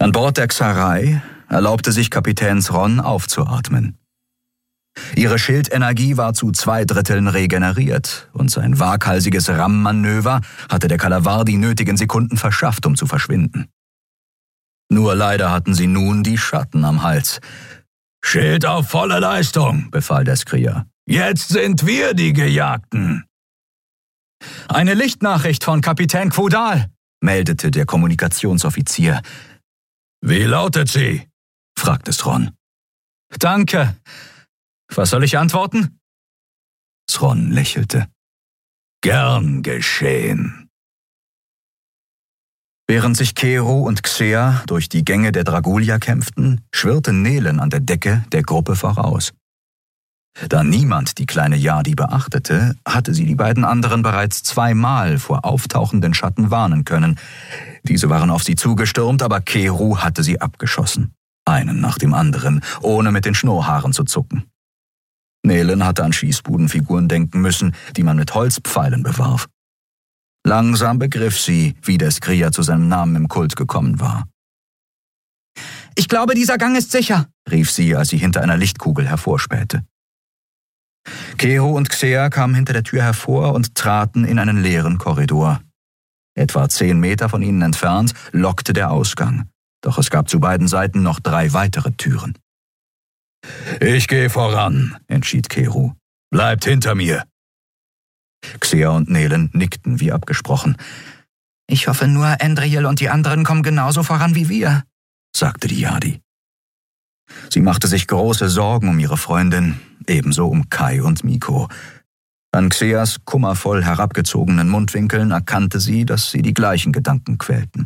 An Bord der Xarai erlaubte sich Kapitän Thron aufzuatmen. Ihre Schildenergie war zu 2/3 regeneriert und sein waghalsiges Rammmanöver hatte der Kalavar die nötigen Sekunden verschafft, um zu verschwinden. Nur leider hatten sie nun die Schatten am Hals. »Schild auf volle Leistung«, befahl der Skrier. »Jetzt sind wir die Gejagten!« »Eine Lichtnachricht von Kapitän Quodal«, meldete der Kommunikationsoffizier. »Wie lautet sie?« fragte Thron. »Danke. Was soll ich antworten?« Thron lächelte. »Gern geschehen.« Während sich Kero und Xea durch die Gänge der Dragulia kämpften, schwirrte Nehlen an der Decke der Gruppe voraus. Da niemand die kleine Yadi beachtete, hatte sie die beiden anderen bereits 2-mal vor auftauchenden Schatten warnen können. Diese waren auf sie zugestürmt, aber Kero hatte sie abgeschossen. Einen nach dem anderen, ohne mit den Schnurrhaaren zu zucken. Nehlen hatte an Schießbudenfiguren denken müssen, die man mit Holzpfeilen bewarf. Langsam begriff sie, wie der Skrier zu seinem Namen im Kult gekommen war. »Ich glaube, dieser Gang ist sicher«, rief sie, als sie hinter einer Lichtkugel hervorspähte. Kero und Xea kamen hinter der Tür hervor und traten in einen leeren Korridor. Etwa 10 Meter von ihnen entfernt lockte der Ausgang, doch es gab zu beiden Seiten noch 3 weitere Türen. »Ich gehe voran«, entschied Kero. »Bleibt hinter mir.« Xea und Nehlen nickten wie abgesprochen. »Ich hoffe nur, Endriel und die anderen kommen genauso voran wie wir«, sagte die Yadi. Sie machte sich große Sorgen um ihre Freundin, ebenso um Kai und Miko. An Xeas kummervoll herabgezogenen Mundwinkeln erkannte sie, dass sie die gleichen Gedanken quälten.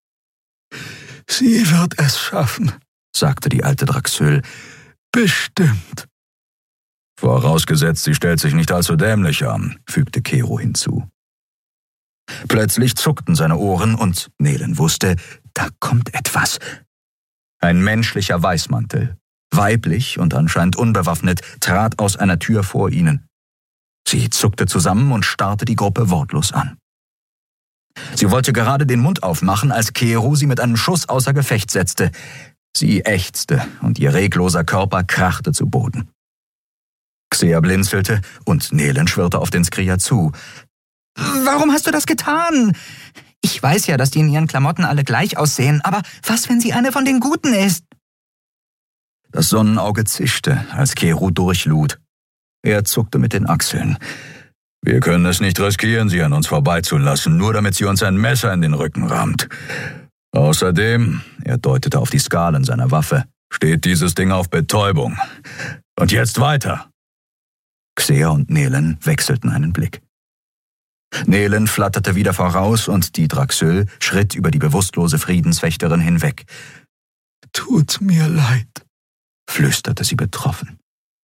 »Sie wird es schaffen«, sagte die alte Draxül. »Bestimmt.« »Vorausgesetzt, sie stellt sich nicht allzu dämlich an«, fügte Kero hinzu. Plötzlich zuckten seine Ohren und Nehlen wusste, da kommt etwas. Ein menschlicher Weißmantel, weiblich und anscheinend unbewaffnet, trat aus einer Tür vor ihnen. Sie zuckte zusammen und starrte die Gruppe wortlos an. Sie wollte gerade den Mund aufmachen, als Kero sie mit einem Schuss außer Gefecht setzte. Sie ächzte und ihr regloser Körper krachte zu Boden. Xea blinzelte und Nehlen schwirrte auf den Skrier zu. »Warum hast du das getan? Ich weiß ja, dass die in ihren Klamotten alle gleich aussehen, aber was, wenn sie eine von den Guten ist?« Das Sonnenauge zischte, als Kero durchlud. Er zuckte mit den Achseln. »Wir können es nicht riskieren, sie an uns vorbeizulassen, nur damit sie uns ein Messer in den Rücken rammt. Außerdem«, er deutete auf die Skalen seiner Waffe, »steht dieses Ding auf Betäubung. Und jetzt weiter!« Xea und Nehlen wechselten einen Blick. Nehlen flatterte wieder voraus und die Draxül schritt über die bewusstlose Friedenswächterin hinweg. »Tut mir leid«, flüsterte sie betroffen.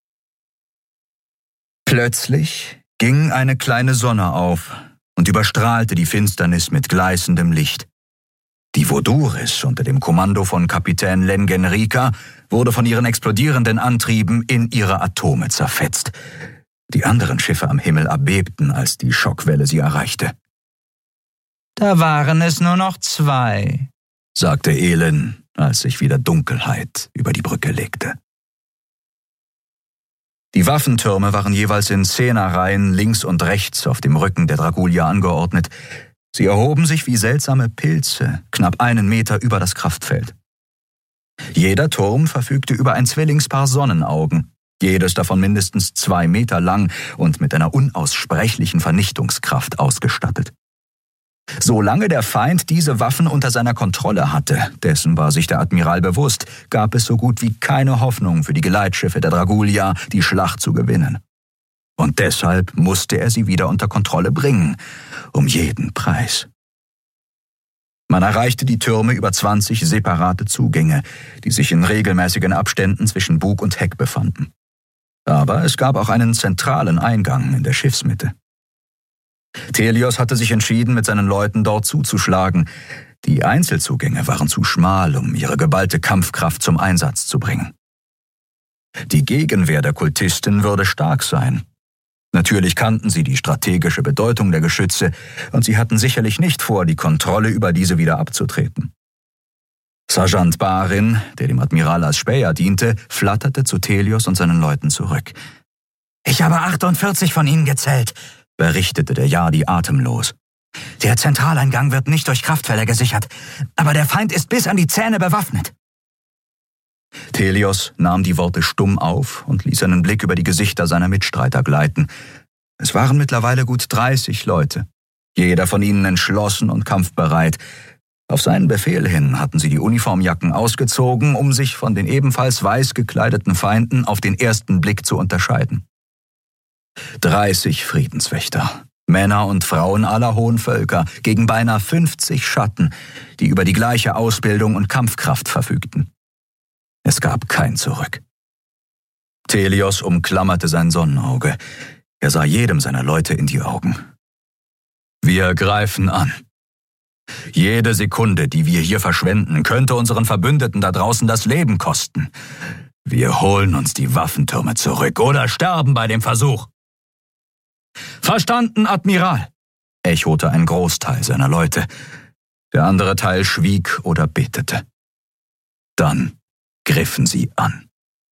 Plötzlich ging eine kleine Sonne auf und überstrahlte die Finsternis mit gleißendem Licht. Die Voduris unter dem Kommando von Kapitän Lengenrika wurde von ihren explodierenden Antrieben in ihre Atome zerfetzt. Die anderen Schiffe am Himmel erbebten, als die Schockwelle sie erreichte. »Da waren es nur noch 2«, sagte Elin, als sich wieder Dunkelheit über die Brücke legte. Die Waffentürme waren jeweils in 10er-Reihen links und rechts auf dem Rücken der Dragulia angeordnet. Sie erhoben sich wie seltsame Pilze, knapp 1 Meter über das Kraftfeld. Jeder Turm verfügte über ein Zwillingspaar Sonnenaugen, jedes davon mindestens 2 Meter lang und mit einer unaussprechlichen Vernichtungskraft ausgestattet. Solange der Feind diese Waffen unter seiner Kontrolle hatte, dessen war sich der Admiral bewusst, gab es so gut wie keine Hoffnung für die Geleitschiffe der Dragulia, die Schlacht zu gewinnen. Und deshalb musste er sie wieder unter Kontrolle bringen, um jeden Preis. Man erreichte die Türme über 20 separate Zugänge, die sich in regelmäßigen Abständen zwischen Bug und Heck befanden. Aber es gab auch einen zentralen Eingang in der Schiffsmitte. Thelios hatte sich entschieden, mit seinen Leuten dort zuzuschlagen. Die Einzelzugänge waren zu schmal, um ihre geballte Kampfkraft zum Einsatz zu bringen. Die Gegenwehr der Kultisten würde stark sein. Natürlich kannten sie die strategische Bedeutung der Geschütze und sie hatten sicherlich nicht vor, die Kontrolle über diese wieder abzutreten. Sergeant Barin, der dem Admiral als Späher diente, flatterte zu Thelios und seinen Leuten zurück. »Ich habe 48 von ihnen gezählt«, berichtete der Yardi atemlos. »Der Zentraleingang wird nicht durch Kraftfelder gesichert, aber der Feind ist bis an die Zähne bewaffnet.« Thelios nahm die Worte stumm auf und ließ einen Blick über die Gesichter seiner Mitstreiter gleiten. Es waren mittlerweile gut 30 Leute, jeder von ihnen entschlossen und kampfbereit. Auf seinen Befehl hin hatten sie die Uniformjacken ausgezogen, um sich von den ebenfalls weiß gekleideten Feinden auf den ersten Blick zu unterscheiden. 30 Friedenswächter, Männer und Frauen aller hohen Völker, gegen beinahe 50 Schatten, die über die gleiche Ausbildung und Kampfkraft verfügten. Es gab kein Zurück. Thelios umklammerte sein Sonnenauge. Er sah jedem seiner Leute in die Augen. »Wir greifen an. Jede Sekunde, die wir hier verschwenden, könnte unseren Verbündeten da draußen das Leben kosten. Wir holen uns die Waffentürme zurück oder sterben bei dem Versuch.« »Verstanden, Admiral«, echote ein Großteil seiner Leute. Der andere Teil schwieg oder betete. Dann griffen sie an.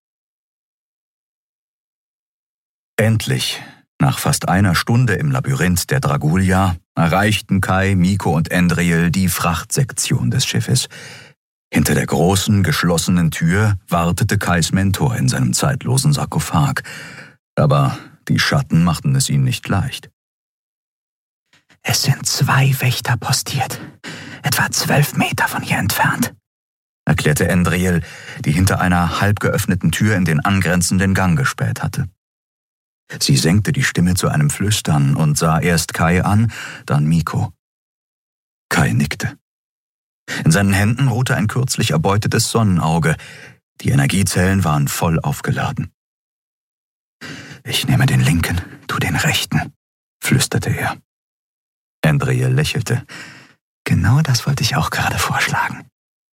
Endlich, nach fast einer Stunde im Labyrinth der Dragulia, erreichten Kai, Miko und Endriel die Frachtsektion des Schiffes. Hinter der großen, geschlossenen Tür wartete Kais Mentor in seinem zeitlosen Sarkophag. Aber die Schatten machten es ihm nicht leicht. »Es sind 2 Wächter postiert, etwa 12 Meter von hier entfernt«, erklärte Endriel, die hinter einer halb geöffneten Tür in den angrenzenden Gang gespäht hatte. Sie senkte die Stimme zu einem Flüstern und sah erst Kai an, dann Miko. Kai nickte. In seinen Händen ruhte ein kürzlich erbeutetes Sonnenauge. Die Energiezellen waren voll aufgeladen. »Ich nehme den linken, du den rechten«, flüsterte er. Endriel lächelte. »Genau das wollte ich auch gerade vorschlagen.«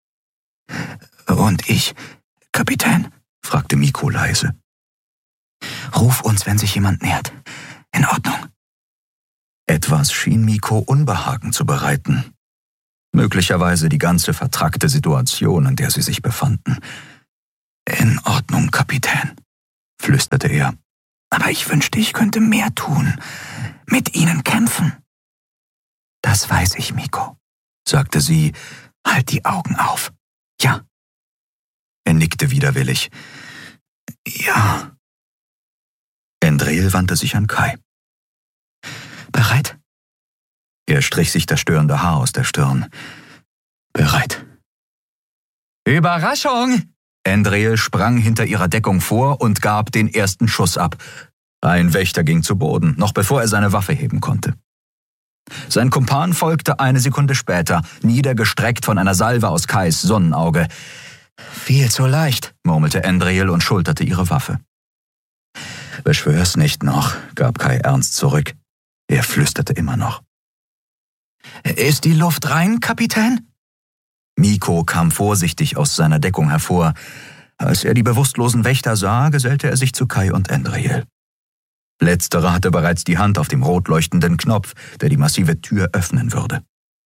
»Und ich, Kapitän?« fragte Miko leise. »Ruf uns, wenn sich jemand nähert. In Ordnung.« Etwas schien Miko Unbehagen zu bereiten. Möglicherweise die ganze vertrackte Situation, in der sie sich befanden. »In Ordnung, Kapitän«, flüsterte er. »Aber ich wünschte, ich könnte mehr tun. Mit ihnen kämpfen.« »Das weiß ich, Miko«, sagte sie. »Halt die Augen auf. Ja.« Er nickte widerwillig. »Ja.« Endriel wandte sich an Kai. »Bereit?« Er strich sich das störende Haar aus der Stirn. »Bereit.« »Überraschung!« Endriel sprang hinter ihrer Deckung vor und gab den ersten Schuss ab. Ein Wächter ging zu Boden, noch bevor er seine Waffe heben konnte. Sein Kumpan folgte eine Sekunde später, niedergestreckt von einer Salve aus Kais Sonnenauge. »Viel zu leicht«, murmelte Endriel und schulterte ihre Waffe. »Beschwör's nicht noch«, gab Kai ernst zurück. Er flüsterte immer noch. »Ist die Luft rein, Kapitän?« Miko kam vorsichtig aus seiner Deckung hervor. Als er die bewusstlosen Wächter sah, gesellte er sich zu Kai und Endriel. Letzterer hatte bereits die Hand auf dem rot leuchtenden Knopf, der die massive Tür öffnen würde.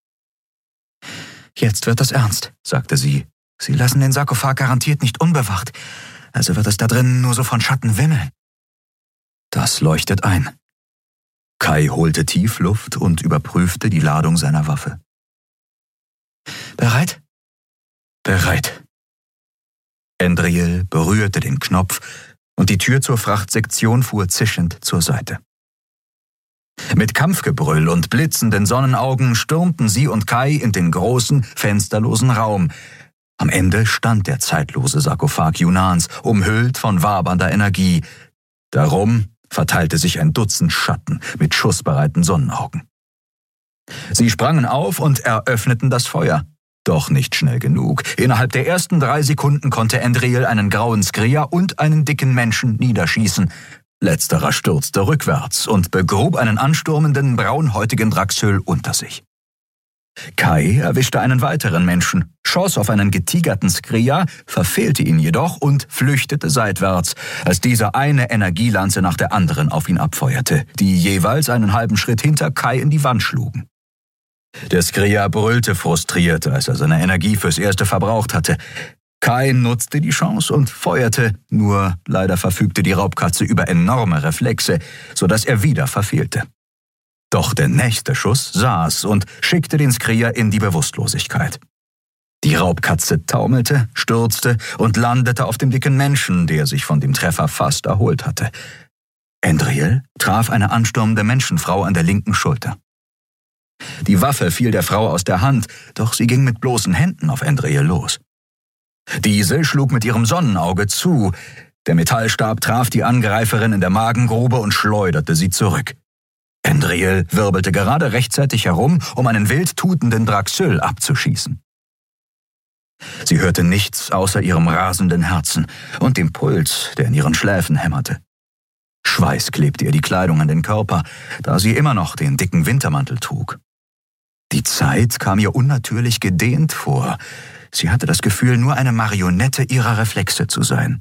»Jetzt wird es ernst«, sagte sie. »Sie lassen den Sarkophag garantiert nicht unbewacht, also wird es da drinnen nur so von Schatten wimmeln.« Das leuchtet ein. Kai holte tief Luft und überprüfte die Ladung seiner Waffe. »Bereit?« »Bereit.« Endriel berührte den Knopf und die Tür zur Frachtsektion fuhr zischend zur Seite. Mit Kampfgebrüll und blitzenden Sonnenaugen stürmten sie und Kai in den großen, fensterlosen Raum. Am Ende stand der zeitlose Sarkophag Yunans, umhüllt von wabernder Energie. Darum verteilte sich ein Dutzend Schatten mit schussbereiten Sonnenaugen. Sie sprangen auf und eröffneten das Feuer. Doch nicht schnell genug. Innerhalb der ersten 3 Sekunden konnte Endriel einen grauen Skria und einen dicken Menschen niederschießen. Letzterer stürzte rückwärts und begrub einen ansturmenden, braunhäutigen Draxöl unter sich. Kai erwischte einen weiteren Menschen, schoss auf einen getigerten Skria, verfehlte ihn jedoch und flüchtete seitwärts, als dieser eine Energielanze nach der anderen auf ihn abfeuerte, die jeweils einen halben Schritt hinter Kai in die Wand schlugen. Der Skria brüllte frustriert, als er seine Energie fürs Erste verbraucht hatte. Kai nutzte die Chance und feuerte, nur leider verfügte die Raubkatze über enorme Reflexe, sodass er wieder verfehlte. Doch der nächste Schuss saß und schickte den Skria in die Bewusstlosigkeit. Die Raubkatze taumelte, stürzte und landete auf dem dicken Menschen, der sich von dem Treffer fast erholt hatte. Endriel traf eine anstürmende Menschenfrau an der linken Schulter. Die Waffe fiel der Frau aus der Hand, doch sie ging mit bloßen Händen auf Endriel los. Diese schlug mit ihrem Sonnenauge zu. Der Metallstab traf die Angreiferin in der Magengrube und schleuderte sie zurück. Endriel wirbelte gerade rechtzeitig herum, um einen wild tutenden Draxyl abzuschießen. Sie hörte nichts außer ihrem rasenden Herzen und dem Puls, der in ihren Schläfen hämmerte. Schweiß klebte ihr die Kleidung an den Körper, da sie immer noch den dicken Wintermantel trug. Die Zeit kam ihr unnatürlich gedehnt vor. Sie hatte das Gefühl, nur eine Marionette ihrer Reflexe zu sein.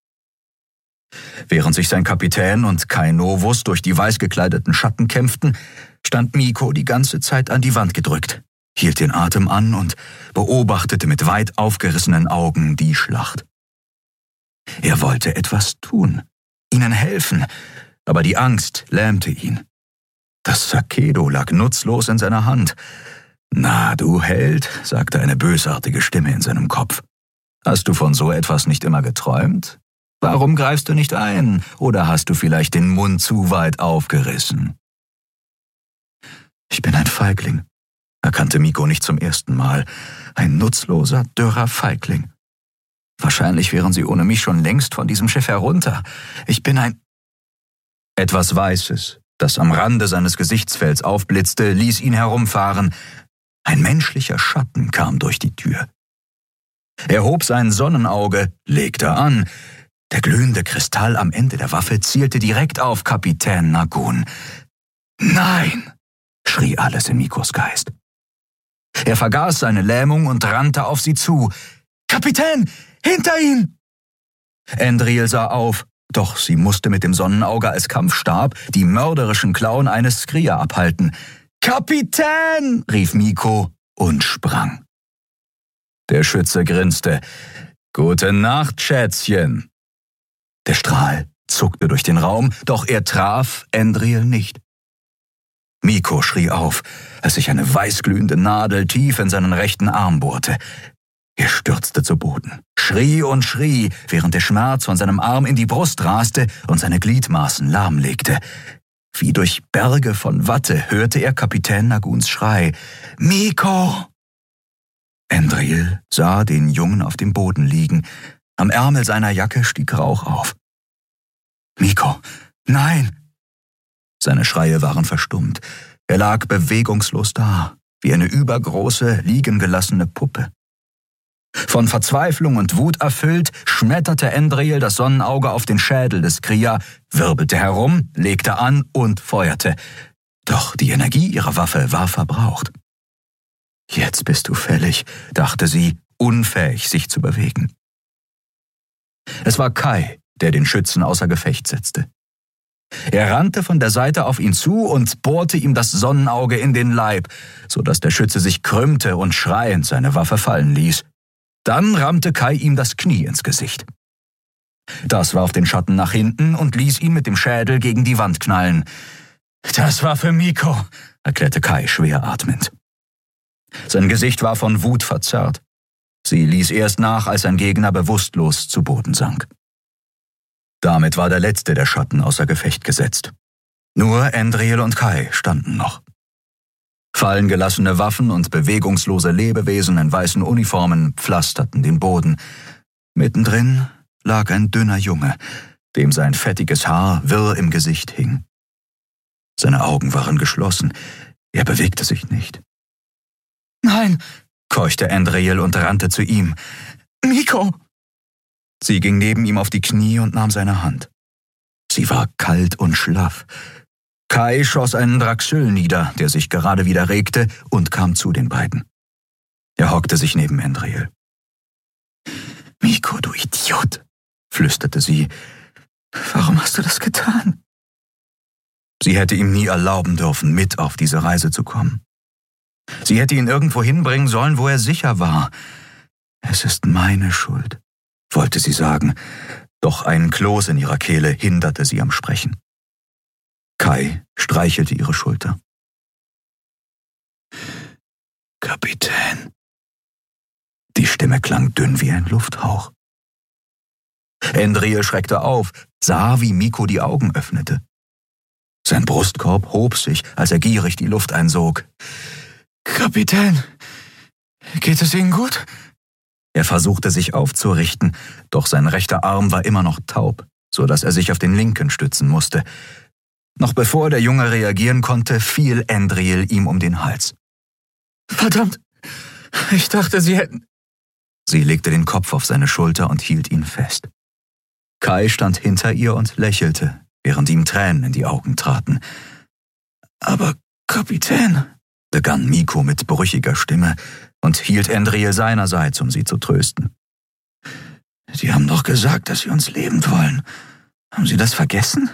Während sich sein Kapitän und Kai Novus durch die weiß gekleideten Schatten kämpften, stand Mikko die ganze Zeit an die Wand gedrückt, hielt den Atem an und beobachtete mit weit aufgerissenen Augen die Schlacht. Er wollte etwas tun, ihnen helfen, aber die Angst lähmte ihn. Das Sakedo lag nutzlos in seiner Hand. »Na, du Held«, sagte eine bösartige Stimme in seinem Kopf. »Hast du von so etwas nicht immer geträumt? Warum greifst du nicht ein? Oder hast du vielleicht den Mund zu weit aufgerissen?« »Ich bin ein Feigling«, erkannte Mikko nicht zum ersten Mal. Ein nutzloser, dürrer Feigling. Wahrscheinlich wären sie ohne mich schon längst von diesem Schiff herunter. Ich bin ein... Etwas Weißes, das am Rande seines Gesichtsfelds aufblitzte, ließ ihn herumfahren. Ein menschlicher Schatten kam durch die Tür. Er hob sein Sonnenauge, legte an. Der glühende Kristall am Ende der Waffe zielte direkt auf Kapitän Nagun. »Nein«, schrie alles in Mikkos Geist. Er vergaß seine Lähmung und rannte auf sie zu. »Kapitän, hinter ihm!« Endriel sah auf, doch sie musste mit dem Sonnenauge als Kampfstab die mörderischen Klauen eines Skria abhalten. »Kapitän«, rief Mikko und sprang. Der Schütze grinste. »Gute Nacht, Schätzchen.« Der Strahl zuckte durch den Raum, doch er traf Endriel nicht. Mikko schrie auf, als sich eine weißglühende Nadel tief in seinen rechten Arm bohrte. Er stürzte zu Boden, schrie und schrie, während der Schmerz von seinem Arm in die Brust raste und seine Gliedmaßen lahmlegte. Wie durch Berge von Watte hörte er Kapitän Naguns Schrei. »Mikko!« Endriel sah den Jungen auf dem Boden liegen. Am Ärmel seiner Jacke stieg Rauch auf. »Mikko, nein!« Seine Schreie waren verstummt. Er lag bewegungslos da, wie eine übergroße, liegen gelassene Puppe. Von Verzweiflung und Wut erfüllt, schmetterte Endriel das Sonnenauge auf den Schädel des Skria, wirbelte herum, legte an und feuerte. Doch die Energie ihrer Waffe war verbraucht. »Jetzt bist du fällig«, dachte sie, unfähig, sich zu bewegen. Es war Kai, der den Schützen außer Gefecht setzte. Er rannte von der Seite auf ihn zu und bohrte ihm das Sonnenauge in den Leib, sodass der Schütze sich krümmte und schreiend seine Waffe fallen ließ. Dann rammte Kai ihm das Knie ins Gesicht. Das warf den Schatten nach hinten und ließ ihn mit dem Schädel gegen die Wand knallen. »Das war für Mikko«, erklärte Kai schwer atmend. Sein Gesicht war von Wut verzerrt. Sie ließ erst nach, als sein Gegner bewusstlos zu Boden sank. Damit war der letzte der Schatten außer Gefecht gesetzt. Nur Endriel und Kai standen noch. Fallen gelassene Waffen und bewegungslose Lebewesen in weißen Uniformen pflasterten den Boden. Mittendrin lag ein dünner Junge, dem sein fettiges Haar wirr im Gesicht hing. Seine Augen waren geschlossen, er bewegte sich nicht. »Nein«, keuchte Endriel und rannte zu ihm. »Mikko!« Sie ging neben ihm auf die Knie und nahm seine Hand. Sie war kalt und schlaff. Kai schoss einen Draxyl nieder, der sich gerade wieder regte, und kam zu den beiden. Er hockte sich neben Endriel. »Mikko, du Idiot«, flüsterte sie. »Warum hast du das getan?« Sie hätte ihm nie erlauben dürfen, mit auf diese Reise zu kommen. Sie hätte ihn irgendwo hinbringen sollen, wo er sicher war. »Es ist meine Schuld«, wollte sie sagen, doch ein Kloß in ihrer Kehle hinderte sie am Sprechen. Kai streichelte ihre Schulter. »Kapitän.« Die Stimme klang dünn wie ein Lufthauch. Endril schreckte auf, sah, wie Mikko die Augen öffnete. Sein Brustkorb hob sich, als er gierig die Luft einsog. »Kapitän, geht es Ihnen gut?« Er versuchte sich aufzurichten, doch sein rechter Arm war immer noch taub, so dass er sich auf den linken stützen musste. Noch bevor der Junge reagieren konnte, fiel Endril ihm um den Hals. »Verdammt, ich dachte, Sie hätten...« Sie legte den Kopf auf seine Schulter und hielt ihn fest. Kai stand hinter ihr und lächelte, während ihm Tränen in die Augen traten. »Aber, Kapitän«, begann Mikko mit brüchiger Stimme und hielt Endril seinerseits, um sie zu trösten. »Sie haben doch gesagt, dass Sie uns lebend wollen. Haben Sie das vergessen?«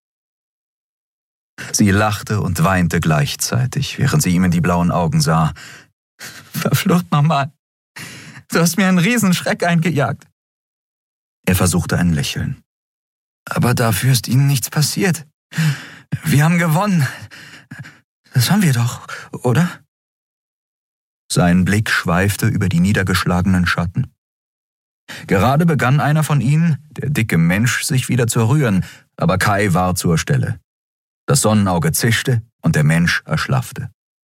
Sie lachte und weinte gleichzeitig, während sie ihm in die blauen Augen sah. »Verflucht nochmal. Du hast mir einen Riesenschreck eingejagt.« Er versuchte ein Lächeln. »Aber dafür ist Ihnen nichts passiert. Wir haben gewonnen. Das haben wir doch, oder?« Sein Blick schweifte über die niedergeschlagenen Schatten. Gerade begann einer von ihnen, der dicke Mensch, sich wieder zu rühren, aber Kai war zur Stelle. Das Sonnenauge zischte und der Mensch erschlaffte.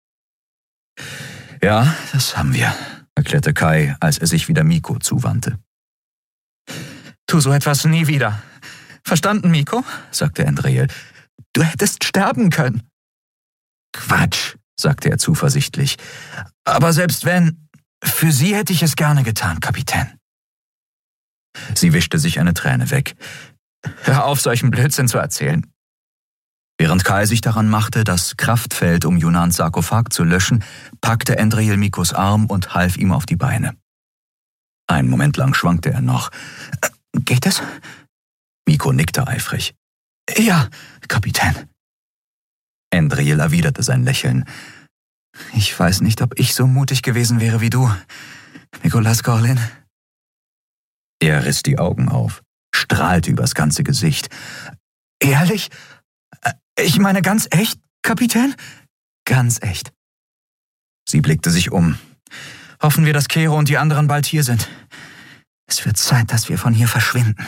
»Ja, das haben wir«, erklärte Kai, als er sich wieder Mikko zuwandte. »Tu so etwas nie wieder. Verstanden, Mikko?«, sagte Endril. »Du hättest sterben können.« »Quatsch«, sagte er zuversichtlich. »Aber selbst wenn, für Sie hätte ich es gerne getan, Kapitän.« Sie wischte sich eine Träne weg. »Hör auf, solchen Blödsinn zu erzählen.« Während Kai sich daran machte, das Kraftfeld um Junans Sarkophag zu löschen, packte Endril Mikkos Arm und half ihm auf die Beine. Einen Moment lang schwankte er noch. »Geht es?« Mikko nickte eifrig. »Ja, Kapitän.« Endril erwiderte sein Lächeln. »Ich weiß nicht, ob ich so mutig gewesen wäre wie du, Nicolas Corlin.« Er riss die Augen auf, strahlte übers ganze Gesicht. »Ehrlich? Ich meine ganz echt, Kapitän? Ganz echt.« Sie blickte sich um. »Hoffen wir, dass Kero und die anderen bald hier sind. Es wird Zeit, dass wir von hier verschwinden.«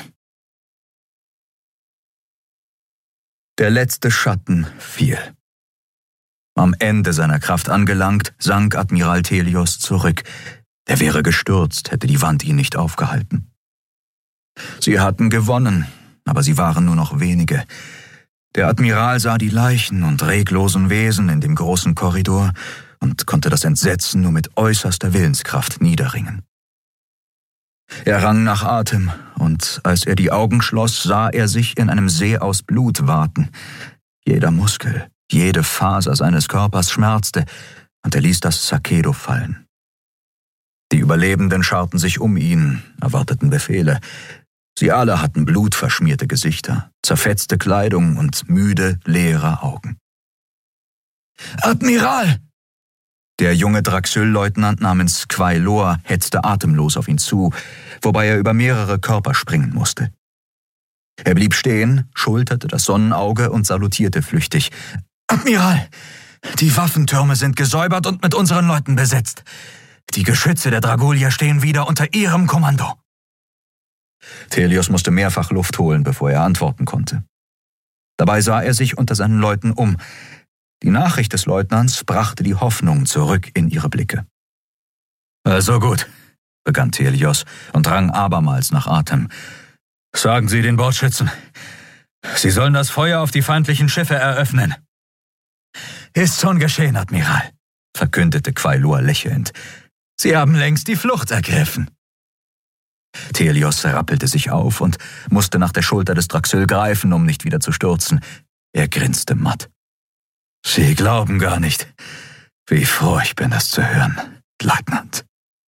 Der letzte Schatten fiel. Am Ende seiner Kraft angelangt, sank Admiral Thelios zurück. Er wäre gestürzt, hätte die Wand ihn nicht aufgehalten. Sie hatten gewonnen, aber sie waren nur noch wenige. Der Admiral sah die Leichen und reglosen Wesen in dem großen Korridor und konnte das Entsetzen nur mit äußerster Willenskraft niederringen. Er rang nach Atem, und als er die Augen schloss, sah er sich in einem See aus Blut waten. Jeder Muskel, jede Faser seines Körpers schmerzte, und er ließ das Sakedo fallen. Die Überlebenden scharten sich um ihn, erwarteten Befehle. Sie alle hatten blutverschmierte Gesichter, zerfetzte Kleidung und müde, leere Augen. »Admiral!« Der junge Draxyl-Leutnant namens Quailor hetzte atemlos auf ihn zu, wobei er über mehrere Körper springen musste. Er blieb stehen, schulterte das Sonnenauge und salutierte flüchtig. »Admiral, die Waffentürme sind gesäubert und mit unseren Leuten besetzt. Die Geschütze der Dragolier stehen wieder unter Ihrem Kommando.« Thelios musste mehrfach Luft holen, bevor er antworten konnte. Dabei sah er sich unter seinen Leuten um. Die Nachricht des Leutnants brachte die Hoffnung zurück in ihre Blicke. »Also gut«, begann Thelios und rang abermals nach Atem. »Sagen Sie den Bordschützen, sie sollen das Feuer auf die feindlichen Schiffe eröffnen.« »Ist schon geschehen, Admiral«, verkündete Quailor lächelnd. »Sie haben längst die Flucht ergriffen.« Thelios rappelte sich auf und musste nach der Schulter des Draxyl greifen, um nicht wieder zu stürzen. Er grinste matt. »Sie glauben gar nicht, wie froh ich bin, das zu hören, Leutnant.«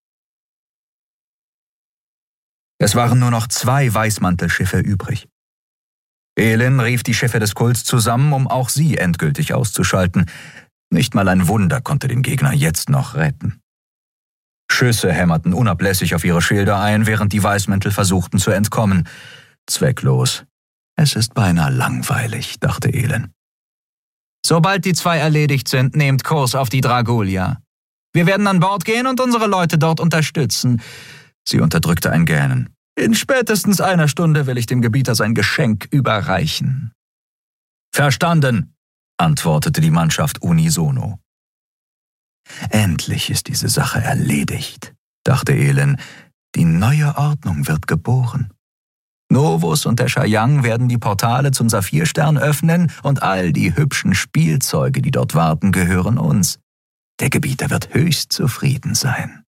Es waren nur noch 2 Weißmantelschiffe übrig. Elin rief die Schiffe des Kults zusammen, um auch sie endgültig auszuschalten. Nicht mal ein Wunder konnte den Gegner jetzt noch retten. Schüsse hämmerten unablässig auf ihre Schilder ein, während die Weißmäntel versuchten zu entkommen. Zwecklos. Es ist beinahe langweilig, dachte Elend. Sobald die 2 erledigt sind, nehmt Kurs auf die Dragulia. Wir werden an Bord gehen und unsere Leute dort unterstützen. Sie unterdrückte ein Gähnen. In spätestens einer Stunde will ich dem Gebieter sein Geschenk überreichen. Verstanden, antwortete die Mannschaft unisono. Endlich ist diese Sache erledigt, dachte Elend. Die neue Ordnung wird geboren. Novus und der Shayang werden die Portale zum Saphirstern öffnen und all die hübschen Spielzeuge, die dort warten, gehören uns. Der Gebieter wird höchst zufrieden sein.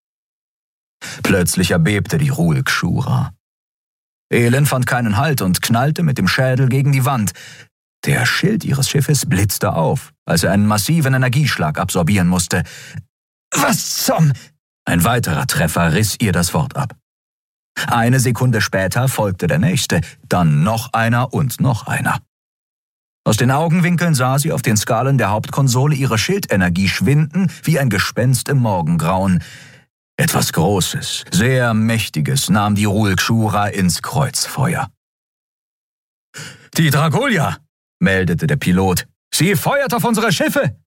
Plötzlich erbebte die Rulkshura. Elend fand keinen Halt und knallte mit dem Schädel gegen die Wand. Der Schild ihres Schiffes blitzte auf, als er einen massiven Energieschlag absorbieren musste. »Was zum...« Ein weiterer Treffer riss ihr das Wort ab. Eine Sekunde später folgte der nächste, dann noch einer und noch einer. Aus den Augenwinkeln sah sie auf den Skalen der Hauptkonsole ihre Schildenergie schwinden wie ein Gespenst im Morgengrauen. Etwas Großes, sehr Mächtiges nahm die Rulkshura ins Kreuzfeuer. »Die Dragulia«, meldete der Pilot. »Sie feuert auf unsere Schiffe!«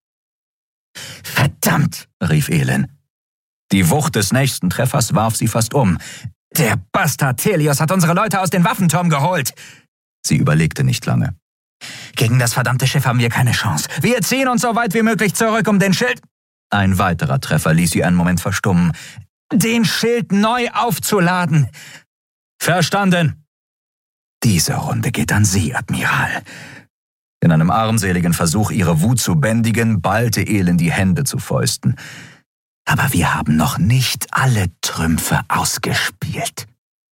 »Verdammt«, rief Elend. Die Wucht des nächsten Treffers warf sie fast um. »Der Bastard Thelios hat unsere Leute aus den Waffenturm geholt!« Sie überlegte nicht lange. »Gegen das verdammte Schiff haben wir keine Chance. Wir ziehen uns so weit wie möglich zurück, um den Schild...« Ein weiterer Treffer ließ sie einen Moment verstummen. »Den Schild neu aufzuladen!« »Verstanden!« »Diese Runde geht an Sie, Admiral.« In einem armseligen Versuch, ihre Wut zu bändigen, ballte Elend die Hände zu Fäusten. »Aber wir haben noch nicht alle Trümpfe ausgespielt.«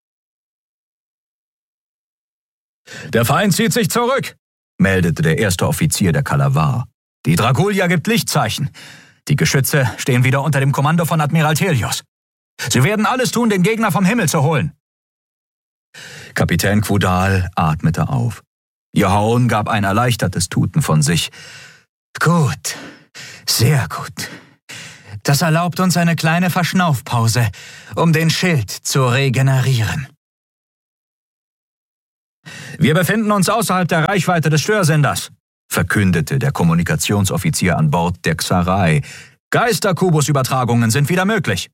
»Der Feind zieht sich zurück«, meldete der erste Offizier der Kalavar. »Die Dragulia gibt Lichtzeichen. Die Geschütze stehen wieder unter dem Kommando von Admiral Thelios. Sie werden alles tun, den Gegner vom Himmel zu holen.« Kapitän Quodal atmete auf. Ihr Horn gab ein erleichtertes Tuten von sich. »Gut, sehr gut. Das erlaubt uns eine kleine Verschnaufpause, um den Schild zu regenerieren.« »Wir befinden uns außerhalb der Reichweite des Störsenders«, verkündete der Kommunikationsoffizier an Bord der Xarai. »Geister-Kubus-Übertragungen sind wieder möglich.«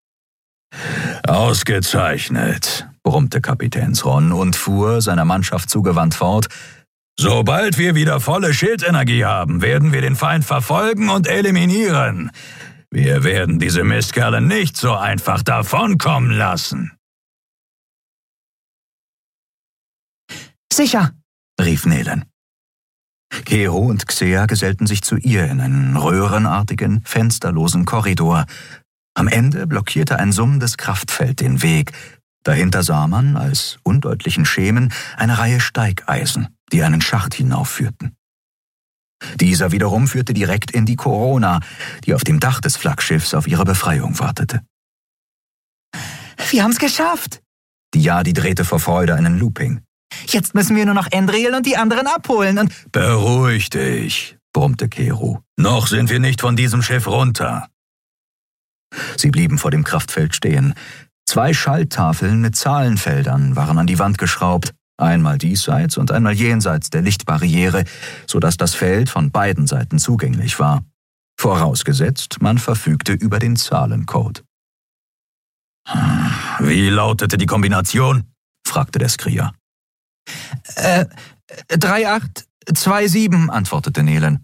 »Ausgezeichnet«, brummte Kapitän Thron und fuhr, seiner Mannschaft zugewandt fort. »Sobald wir wieder volle Schildenergie haben, werden wir den Feind verfolgen und eliminieren. Wir werden diese Mistkerle nicht so einfach davonkommen lassen.« »Sicher«, rief Nelen. Kero und Xea gesellten sich zu ihr in einen röhrenartigen, fensterlosen Korridor. Am Ende blockierte ein summendes Kraftfeld den Weg. Dahinter sah man, als undeutlichen Schemen, eine Reihe Steigeisen, die einen Schacht hinaufführten. Dieser wiederum führte direkt in die Corona, die auf dem Dach des Flaggschiffs auf ihre Befreiung wartete. »Wir haben's geschafft!« Die Jadi drehte vor Freude einen Looping. »Jetzt müssen wir nur noch Endriel und die anderen abholen und...« »Beruhig dich«, brummte Kero. »Noch sind wir nicht von diesem Schiff runter.« Sie blieben vor dem Kraftfeld stehen. 2 Schalltafeln mit Zahlenfeldern waren an die Wand geschraubt, einmal diesseits und einmal jenseits der Lichtbarriere, sodass das Feld von beiden Seiten zugänglich war. Vorausgesetzt, man verfügte über den Zahlencode. »Wie lautete die Kombination?« fragte der Skrier. 3827, antwortete Nelen.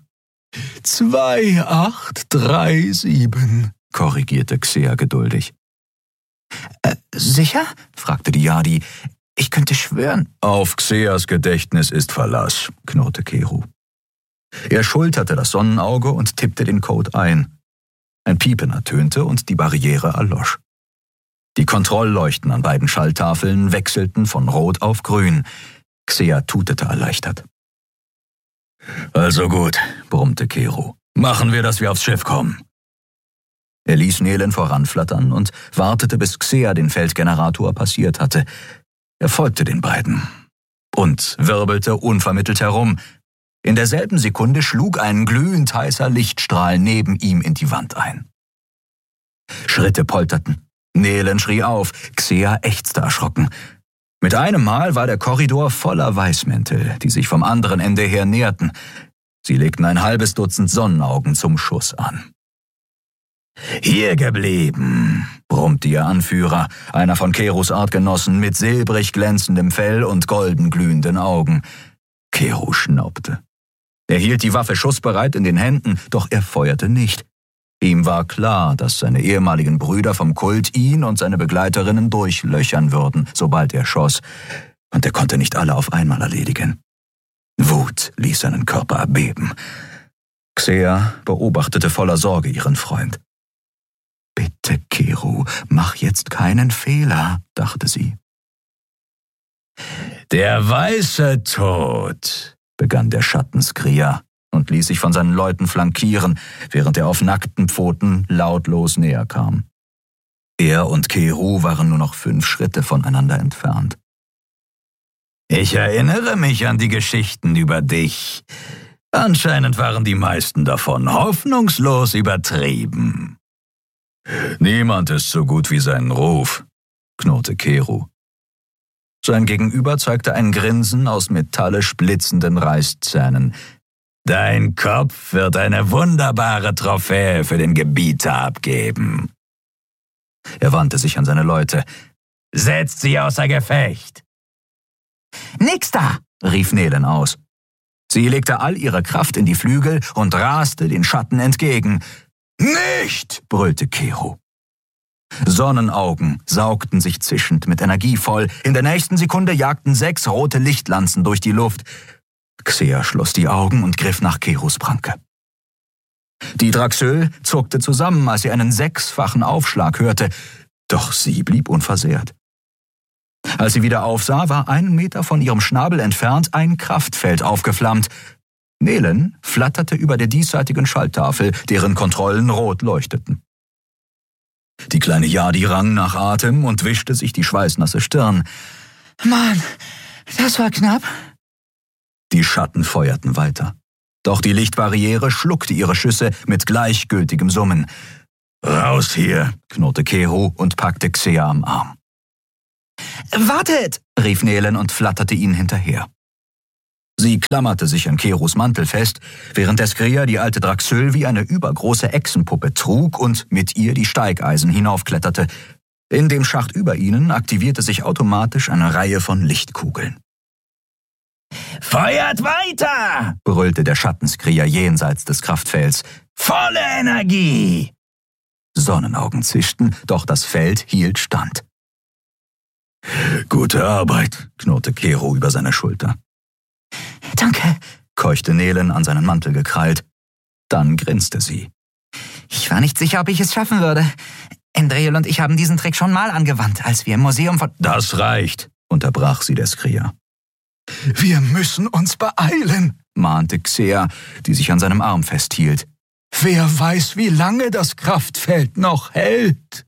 2837, korrigierte Xea geduldig. Sicher? fragte die Jadi. Ich könnte schwören. Auf Xeas Gedächtnis ist Verlass, knurrte Kero. Er schulterte das Sonnenauge und tippte den Code ein. Ein Piepen ertönte und die Barriere erlosch. Die Kontrollleuchten an beiden Schalltafeln wechselten von Rot auf Grün. Xea tutete erleichtert. »Also gut«, brummte Kero. »Machen wir, dass wir aufs Schiff kommen.« Er ließ Nelen voranflattern und wartete, bis Xea den Feldgenerator passiert hatte. Er folgte den beiden und wirbelte unvermittelt herum. In derselben Sekunde schlug ein glühend heißer Lichtstrahl neben ihm in die Wand ein. Schritte polterten. Nelen schrie auf, Xea ächzte erschrocken. Mit einem Mal war der Korridor voller Weißmäntel, die sich vom anderen Ende her näherten. Sie legten ein halbes Dutzend Sonnenaugen zum Schuss an. »Hier geblieben«, brummte ihr Anführer, einer von Keros Artgenossen mit silbrig glänzendem Fell und golden glühenden Augen. Kero schnaubte. Er hielt die Waffe schussbereit in den Händen, doch er feuerte nicht. Ihm war klar, dass seine ehemaligen Brüder vom Kult ihn und seine Begleiterinnen durchlöchern würden, sobald er schoss, und er konnte nicht alle auf einmal erledigen. Wut ließ seinen Körper erbeben. Xea beobachtete voller Sorge ihren Freund. »Bitte, Kero, mach jetzt keinen Fehler«, dachte sie. »Der weiße Tod«, begann der Schattenskrier und ließ sich von seinen Leuten flankieren, während er auf nackten Pfoten lautlos näher kam. Er und Kero waren nur noch 5 Schritte voneinander entfernt. »Ich erinnere mich an die Geschichten über dich. Anscheinend waren die meisten davon hoffnungslos übertrieben.« »Niemand ist so gut wie sein Ruf«, knurrte Kero. Sein Gegenüber zeigte ein Grinsen aus metallisch blitzenden Reißzähnen. »Dein Kopf wird eine wunderbare Trophäe für den Gebieter abgeben.« Er wandte sich an seine Leute. »Setzt sie außer Gefecht!« »Nix da!« rief Nelen aus. Sie legte all ihre Kraft in die Flügel und raste den Schatten entgegen. »Nicht!« brüllte Kero. Sonnenaugen saugten sich zischend mit Energie voll. In der nächsten Sekunde jagten 6 rote Lichtlanzen durch die Luft. Xea schloss die Augen und griff nach Keros Pranke. Die Draxöl zuckte zusammen, als sie einen 6-fachen Aufschlag hörte, doch sie blieb unversehrt. Als sie wieder aufsah, war 1 Meter von ihrem Schnabel entfernt ein Kraftfeld aufgeflammt. Nelen flatterte über der diesseitigen Schalttafel, deren Kontrollen rot leuchteten. Die kleine Yadi rang nach Atem und wischte sich die schweißnasse Stirn. »Mann, das war knapp.« Die Schatten feuerten weiter. Doch die Lichtbarriere schluckte ihre Schüsse mit gleichgültigem Summen. »Raus hier«, knurrte Kero und packte Xea am Arm. »Wartet«, rief Nelen und flatterte ihnen hinterher. Sie klammerte sich an Keros Mantel fest, während der Skria die alte Draxöl wie eine übergroße Echsenpuppe trug und mit ihr die Steigeisen hinaufkletterte. In dem Schacht über ihnen aktivierte sich automatisch eine Reihe von Lichtkugeln. »Feuert weiter«, brüllte der Schattenskrier jenseits des Kraftfelds. »Volle Energie!« Sonnenaugen zischten, doch das Feld hielt stand. »Gute Arbeit«, knurrte Kero über seine Schulter. »Danke«, keuchte Nelen an seinen Mantel gekrallt. Dann grinste sie. »Ich war nicht sicher, ob ich es schaffen würde. Endriel und ich haben diesen Trick schon mal angewandt, als wir im Museum von...« »Das reicht«, unterbrach sie der Skria. »Wir müssen uns beeilen«, mahnte Xea, die sich an seinem Arm festhielt. »Wer weiß, wie lange das Kraftfeld noch hält.«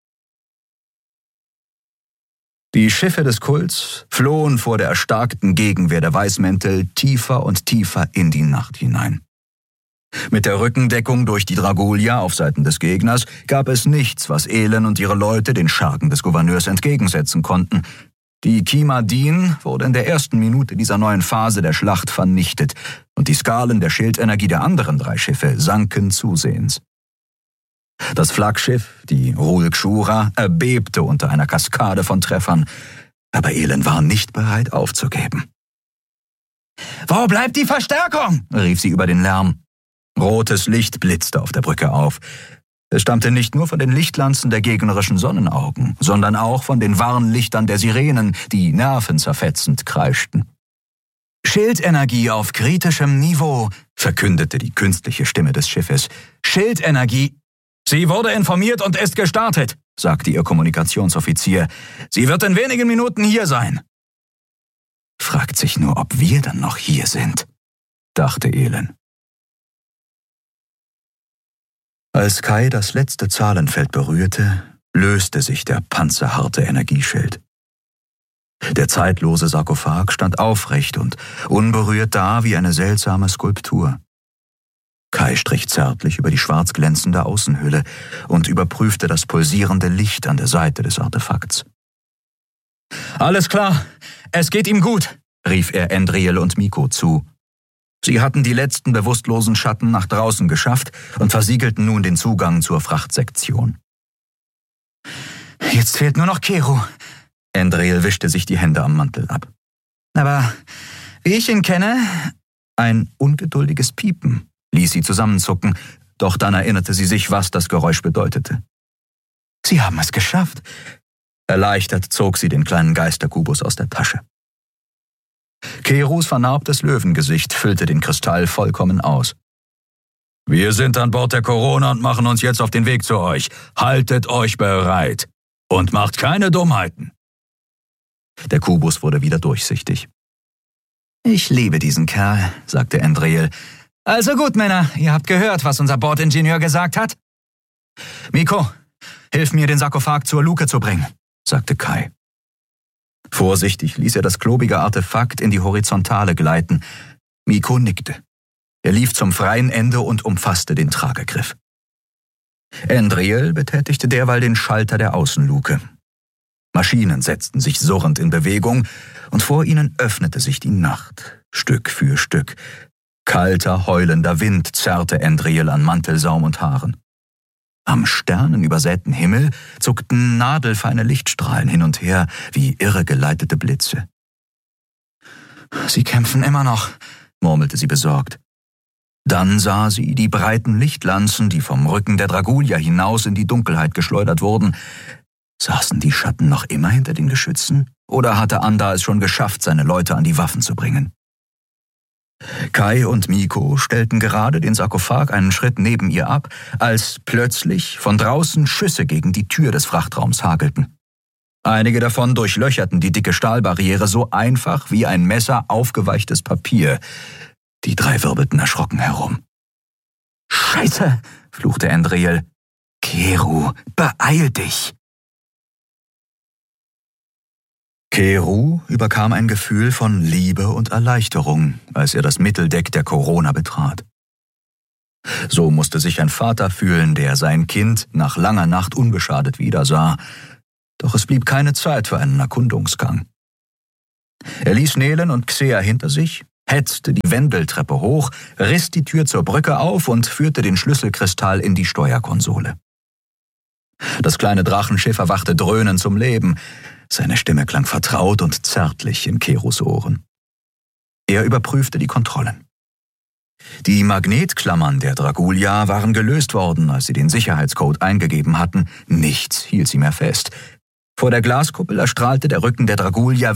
Die Schiffe des Kults flohen vor der erstarkten Gegenwehr der Weißmäntel tiefer und tiefer in die Nacht hinein. Mit der Rückendeckung durch die Dragolia auf Seiten des Gegners gab es nichts, was Elen und ihre Leute den Schergen des Gouverneurs entgegensetzen konnten. Die Kimadin wurde in der ersten Minute dieser neuen Phase der Schlacht vernichtet und die Skalen der Schildenergie der anderen 3 Schiffe sanken zusehends. Das Flaggschiff, die Rulkshura, erbebte unter einer Kaskade von Treffern, aber Elen war nicht bereit aufzugeben. »Wo bleibt die Verstärkung?« rief sie über den Lärm. Rotes Licht blitzte auf der Brücke auf. Es stammte nicht nur von den Lichtlanzen der gegnerischen Sonnenaugen, sondern auch von den Warnlichtern der Sirenen, die nervenzerfetzend kreischten. »Schildenergie auf kritischem Niveau«, verkündete die künstliche Stimme des Schiffes. »Schildenergie...« »Sie wurde informiert und ist gestartet«, sagte ihr Kommunikationsoffizier. »Sie wird in wenigen Minuten hier sein.« »Fragt sich nur, ob wir dann noch hier sind«, dachte Elen. Als Kai das letzte Zahlenfeld berührte, löste sich der panzerharte Energieschild. Der zeitlose Sarkophag stand aufrecht und unberührt da wie eine seltsame Skulptur. Kai strich zärtlich über die schwarz glänzende Außenhülle und überprüfte das pulsierende Licht an der Seite des Artefakts. »Alles klar, es geht ihm gut«, rief er Endriel und Miko zu. Sie hatten die letzten bewusstlosen Schatten nach draußen geschafft und versiegelten nun den Zugang zur Frachtsektion. »Jetzt fehlt nur noch Kero.« Endriel wischte sich die Hände am Mantel ab. »Aber wie ich ihn kenne...« Ein ungeduldiges Piepen ließ sie zusammenzucken, doch dann erinnerte sie sich, was das Geräusch bedeutete. »Sie haben es geschafft.« Erleichtert zog sie den kleinen Geisterkubus aus der Tasche. Keros vernarbtes Löwengesicht füllte den Kristall vollkommen aus. »Wir sind an Bord der Corona und machen uns jetzt auf den Weg zu euch. Haltet euch bereit und macht keine Dummheiten.« Der Kubus wurde wieder durchsichtig. »Ich liebe diesen Kerl«, sagte Endriel. »Also gut, Männer, ihr habt gehört, was unser Bordingenieur gesagt hat. Miko, hilf mir, den Sarkophag zur Luke zu bringen«, sagte Kai. Vorsichtig ließ er das klobige Artefakt in die Horizontale gleiten. Miko nickte. Er lief zum freien Ende und umfasste den Tragegriff. Endriel betätigte derweil den Schalter der Außenluke. Maschinen setzten sich surrend in Bewegung und vor ihnen öffnete sich die Nacht, Stück für Stück. Kalter, heulender Wind zerrte Endriel an Mantelsaum und Haaren. Am sternenübersäten Himmel zuckten nadelfeine Lichtstrahlen hin und her wie irregeleitete Blitze. »Sie kämpfen immer noch«, murmelte sie besorgt. Dann sah sie die breiten Lichtlanzen, die vom Rücken der Dragulia hinaus in die Dunkelheit geschleudert wurden. Saßen die Schatten noch immer hinter den Geschützen? Oder hatte Anda es schon geschafft, seine Leute an die Waffen zu bringen? Kai und Miko stellten gerade den Sarkophag einen Schritt neben ihr ab, als plötzlich von draußen Schüsse gegen die Tür des Frachtraums hagelten. Einige davon durchlöcherten die dicke Stahlbarriere so einfach wie ein Messer aufgeweichtes Papier. Die drei wirbelten erschrocken herum. »Scheiße«, fluchte Endriel. »Kero, beeil dich!« Kero überkam ein Gefühl von Liebe und Erleichterung, als er das Mitteldeck der Corona betrat. So musste sich ein Vater fühlen, der sein Kind nach langer Nacht unbeschadet wiedersah. Doch es blieb keine Zeit für einen Erkundungsgang. Er ließ Nelen und Xea hinter sich, hetzte die Wendeltreppe hoch, riss die Tür zur Brücke auf und führte den Schlüsselkristall in die Steuerkonsole. Das kleine Drachenschiff erwachte dröhnend zum Leben. Seine Stimme klang vertraut und zärtlich in Keros Ohren. Er überprüfte die Kontrollen. Die Magnetklammern der Dragulia waren gelöst worden, als sie den Sicherheitscode eingegeben hatten. Nichts hielt sie mehr fest. Vor der Glaskuppel erstrahlte der Rücken der Dragulia